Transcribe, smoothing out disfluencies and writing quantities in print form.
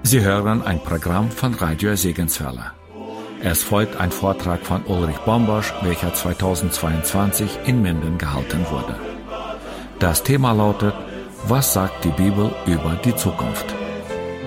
Sie hören ein Programm von Radio Segenswelle. Es folgt ein Vortrag von Ulrich Bombosch, welcher 2022 in Minden gehalten wurde. Das Thema lautet: Was sagt die Bibel über die Zukunft?